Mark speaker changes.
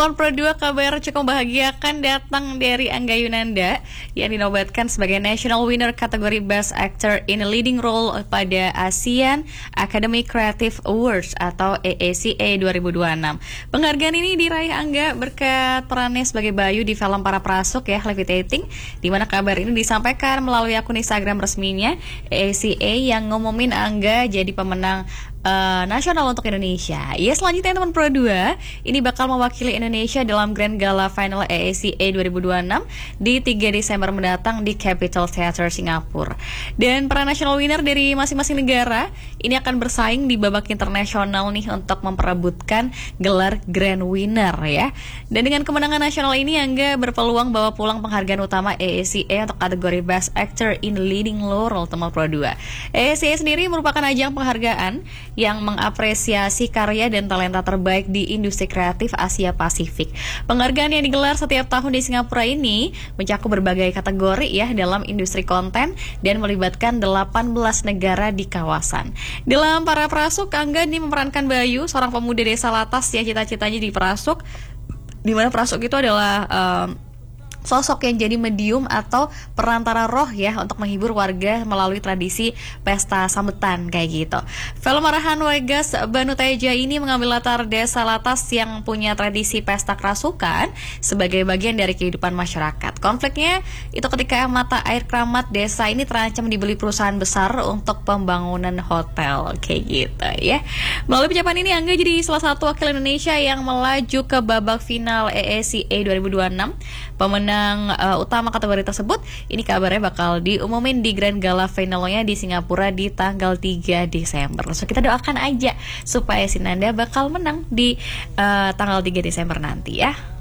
Speaker 1: Teman Pro 2, kabar cukup membahagiakan datang dari Angga Yunanda yang dinobatkan sebagai National Winner kategori Best Actor in a Leading Role pada ASEAN Academy Creative Awards atau AACA 2026. Penghargaan ini diraih Angga berkat perannya sebagai Bayu di film Para Prasuk ya, Levitating, di mana kabar ini disampaikan melalui akun Instagram resminya AACA yang ngumumin Angga jadi pemenang nasional untuk Indonesia. Ya, selanjutnya teman Pro 2 ini bakal mewakili Indonesia dalam Grand Gala Final AACA 2026 di 3 Desember mendatang di Capitol Theatre Singapura. Dan para national winner dari masing-masing negara ini akan bersaing di babak internasional nih untuk memperebutkan gelar Grand Winner ya. Dan dengan kemenangan nasional ini Angga berpeluang bawa pulang penghargaan utama AACA untuk kategori Best Actor in Leading Role teman Pro 2. AACA sendiri merupakan ajang penghargaan yang mengapresiasi karya dan talenta terbaik di industri kreatif Asia Pasifik. Penghargaan yang digelar setiap tahun di Singapura ini mencakup berbagai kategori ya dalam industri konten dan melibatkan 18 negara di kawasan. Dalam Para Prasuk, Angga ini memerankan Bayu, seorang pemuda desa Latas yang cita-citanya di Prasuk, di mana Prasuk itu adalah sosok yang jadi medium atau perantara roh ya untuk menghibur warga melalui tradisi pesta sambutan kayak gitu. Film arahan Wegas Banu Teja ini mengambil latar desa Latas yang punya tradisi pesta kerasukan sebagai bagian dari kehidupan masyarakat. Konfliknya itu ketika mata air keramat desa ini terancam dibeli perusahaan besar untuk pembangunan hotel kayak gitu ya. Melalui pencapaian ini Angga jadi salah satu wakil Indonesia yang melaju ke babak final AACA 2026. Pemenang utama kategori tersebut ini kabarnya bakal diumumin di Grand Gala finalnya di Singapura di tanggal 3 Desember. So kita doakan aja supaya si Nanda bakal menang di tanggal 3 Desember nanti ya.